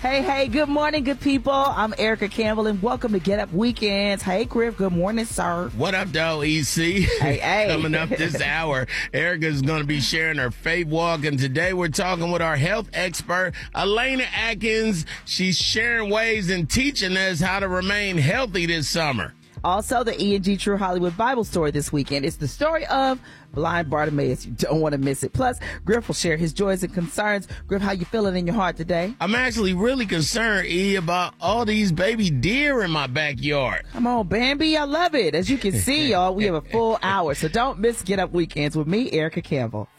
Hey, good morning, good people. I'm Erica Campbell, and welcome to Get Up Weekends. Hey, Griff, good morning, sir. What up, though, EC? Hey. Coming up this hour, Erica's going to be sharing her faith walk, and today we're talking with our health expert, Elena Atkins. She's sharing ways and teaching us how to remain healthy this summer. Also, the E&G True Hollywood Bible story this weekend. It's the story of blind Bartimaeus. You don't want to miss it. Plus, Griff will share his joys and concerns. Griff, how you feeling in your heart today? I'm actually really concerned, E, about all these baby deer in my backyard. Come on, Bambi. I love it. As you can see, y'all, we have a full hour. So don't miss Get Up Weekends with me, Erica Campbell.